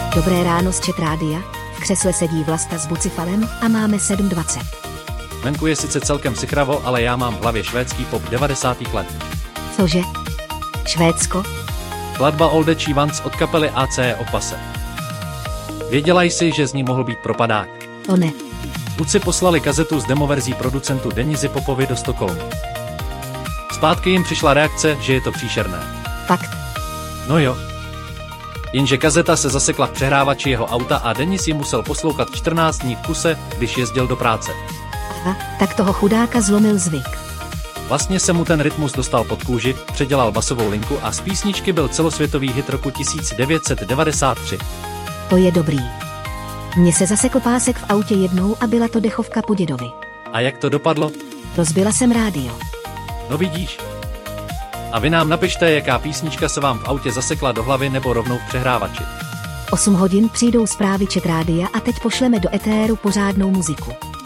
Dobré ráno z Chat Rádia, v křesle sedí Vlasta s Bucifalem a máme 7:20. Venku je sice celkem sichravo, ale já mám v hlavě švédský pop 90. let. Cože? Švédsko? Skladba All the She Wants od kapely ACE Opase. Věděla jsi, že z ní mohl být propadák? To ne. Kluci poslali kazetu s demoverzí producentu Denisy Popovi do Stockholmu. Zpátky jim přišla reakce, že je to příšerné. Fakt? No jo. Jenže kazeta se zasekla v přehrávači jeho auta a Denis ji musel poslouchat 14 dní v kuse, když jezdil do práce. Aha, tak toho chudáka zlomil zvyk. Vlastně se mu ten rytmus dostal pod kůži, předělal basovou linku a z písničky byl celosvětový hit roku 1993. To je dobrý. Mně se zasekl pásek v autě jednou a byla to dechovka po dědovi. A jak to dopadlo? Rozbila jsem rádio. No vidíš. A vy nám napište, jaká písnička se vám v autě zasekla do hlavy nebo rovnou v přehrávači. 8 hodin přijdou zprávy Chat Rádia a teď pošleme do etéru pořádnou muziku.